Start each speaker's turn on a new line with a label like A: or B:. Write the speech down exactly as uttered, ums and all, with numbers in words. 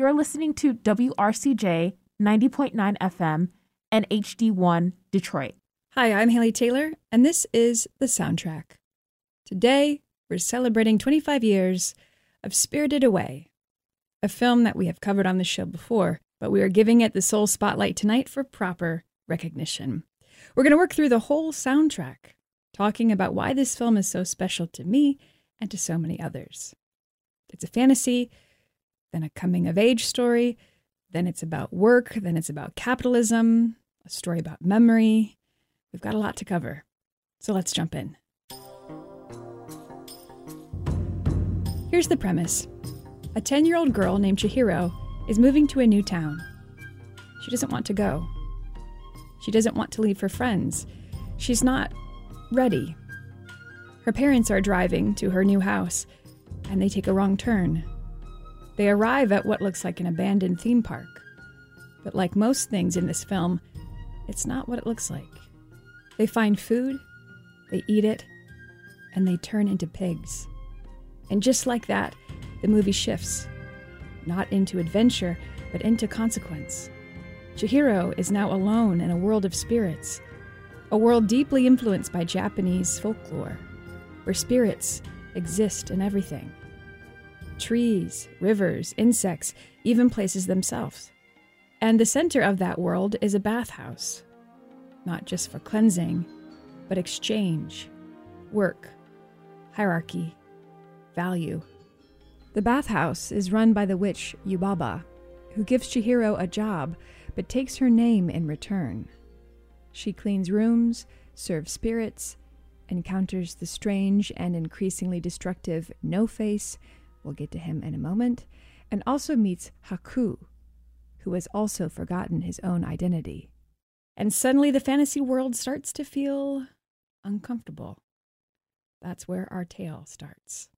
A: You're listening to W R C J ninety point nine F M and H D one Detroit.
B: Hi, I'm Haley Taylor, and this is The Soundtrack. Today, we're celebrating twenty-five years of Spirited Away, a film that we have covered on the show before, but we are giving it the sole spotlight tonight for proper recognition. We're going to work through the whole soundtrack, talking about why this film is so special to me and to so many others. It's a fantasy, then a coming-of-age story, then it's about work, then it's about capitalism, a story about memory. We've got a lot to cover, so let's jump in. Here's the premise. A ten-year-old girl named Chihiro is moving to a new town. She doesn't want to go. She doesn't want to leave her friends. She's not ready. Her parents are driving to her new house, and they take a wrong turn. They arrive at what looks like an abandoned theme park. But like most things in this film, it's not what it looks like. They find food, they eat it, and they turn into pigs. And just like that, the movie shifts. Not into adventure, but into consequence. Chihiro is now alone in a world of spirits, a world deeply influenced by Japanese folklore, where spirits exist in everything. Trees, rivers, insects, even places themselves. And the center of that world is a bathhouse. Not just for cleansing, but exchange, work, hierarchy, value. The bathhouse is run by the witch Yubaba, who gives Chihiro a job, but takes her name in return. She cleans rooms, serves spirits, encounters the strange and increasingly destructive No-Face, we'll get to him in a moment, and also meets Haku, who has also forgotten his own identity. And suddenly the fantasy world starts to feel uncomfortable. That's where our tale starts.